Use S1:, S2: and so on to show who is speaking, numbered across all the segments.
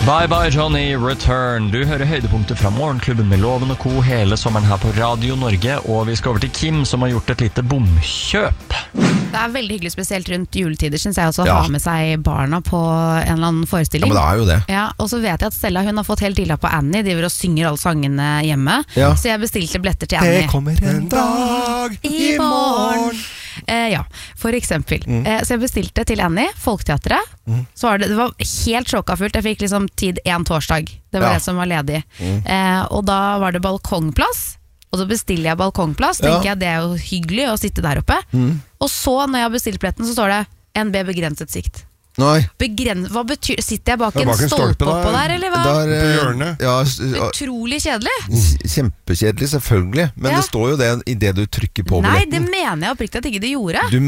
S1: Bye bye Johnny, return. Du hører høydepunkter fra Morgenklubben med Loven og Co. hele sommeren her på Radio Norge, og vi skal over til Kim som har gjort et lite bomkjøp.
S2: Det veldig hyggelig, spesielt rundt juletider, synes jeg også, å ha med seg barna på en eller annen forestilling.
S3: Ja, men det er jo det.
S2: Ja, og så vet jeg at Stella, hun har fått helt dilla på Annie, de og synger alle sangene hjemme, så jeg bestilte billetter til Annie.
S3: Det kommer en dag i morgen.
S2: Ja, for eksempel. Så jeg bestilte til Annie, Folketeatret. Så det var helt sjokkafullt. Jeg fikk liksom tid en torsdag. Det var det som var ledig. Og da var det balkongplass. Og så bestiller jeg balkongplass. Tenker jeg det er jo hyggelig å sitte der oppe. Og så når jeg har bestilt billetten, så står det NB begrenset sikt.
S3: Nei.
S2: Hva betyr, sitter jeg bak en stolpe oppå der, eller hva?
S3: På hjørnet. Ja,
S2: utrolig kjedelig.
S3: Kjempekjedelig, selvfølgelig. Men det står jo det i det du trykker på billetten.
S2: Nei, det mener jeg oppriktig at ikke det gjorde.
S3: Du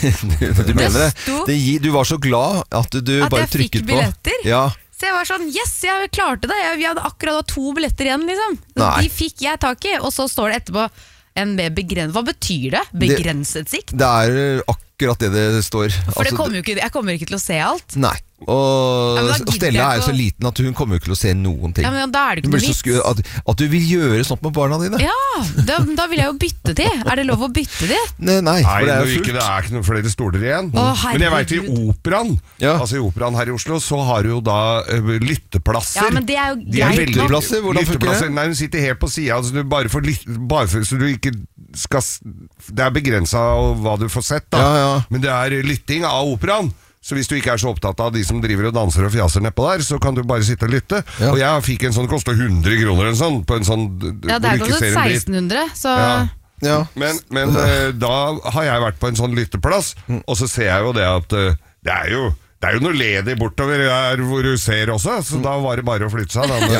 S3: mener det. Du var så glad at du bare trykket på. At jeg fikk billetter? Ja.
S2: Så jeg var sånn, yes, jeg klarte det. Vi hadde akkurat 2 billetter igjen, liksom. De fikk jeg tak i, og så står det etterpå NB begrenset. Hva betyr det? Begrenset sikt?
S3: Det er akkurat det står.
S2: For det kommer jo ikke, jeg kommer ikke til å se alt.
S3: Nei. Og Stella er jo så liten at hun kommer jo ikke til å se noen ting.
S2: Ja, men da er det ikke noe vits.
S3: At du vil gjøre sånt med barna dine.
S2: Ja, da vil jeg jo bytte de. Er det lov å bytte de?
S3: Nei, for det er jo fullt.
S4: Det er ikke noen flere stoler igjen. Men jeg vet i operaen, altså i operaen her i Oslo, så har du jo da lytteplasser.
S2: Ja, men det er jo
S3: greit. Lytteplasser? Hvordan funker det?
S4: Nei, hun sitter helt på siden, altså du bare for så du ikke skal, det er begrenset hva du får sett da. Men det er lytting av operaen. Så hvis du ikke er så opptatt av de som driver og danser og fjaser nedpå der, så kan du bare sitte og lytte. Og jeg fikk en sånn, det kostet 100 kroner en sånn, på en sånn...
S2: Ja, det er kostet 1600, så...
S4: Ja. Men da har jeg vært på en sånn lytteplass, og så ser jeg jo det at det er jo noe ledig bortover her hvor du ser også, så da var det bare å flytte seg da,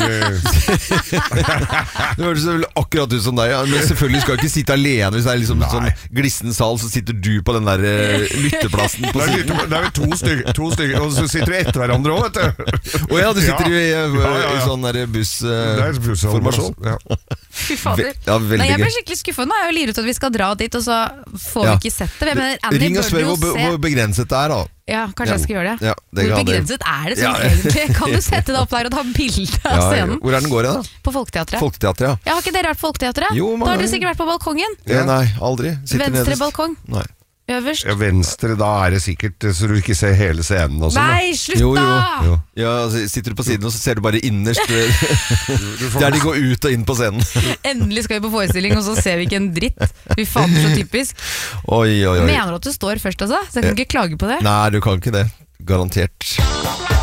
S3: Det høres akkurat ut som deg, men selvfølgelig skal du ikke sitte alene. Hvis det er liksom sånn glissen sal, så sitter du på den der lytteplassen på siden.
S4: Det er vel to stykker, og så sitter du etter hverandre også, vet du.
S3: Åja, du sitter i sånn der bussformasjon.
S2: Fy fader. Nei, jeg ble skikkelig skuffet nå. Jeg er jo liret at vi skal dra dit, og så får vi ikke sett det.
S3: Ring og spør hvor begrenset det er da.
S2: Ja, kanskje jeg skal gjøre det.
S3: Hvor
S2: begrenset er det sånn egentlig? Kan du sette det opp der og ta bilde av scenen?
S3: Hvor er den går i da?
S2: På Folketeatret.
S3: Folketeatret, ja.
S2: Ja, har ikke dere vært på Folketeatret?
S3: Jo,
S2: da har dere sikkert vært på balkongen.
S3: Nei, aldri.
S2: Venstre balkong.
S3: Nei.
S2: Øverst.
S4: Ja, venstre, da er det sikkert så du ikke ser hele scenen også.
S2: Nei, slutt da!
S3: Jo. Ja, sitter du på siden og så ser du bare innerst der de går ut og inn på scenen.
S2: Endelig skal vi på forestilling, og så ser vi ikke en dritt. Vi fader så typisk.
S3: Oi.
S2: Mener du at du står først altså? Så jeg kan ikke klage på det?
S3: Nei, du kan ikke det. Garantert.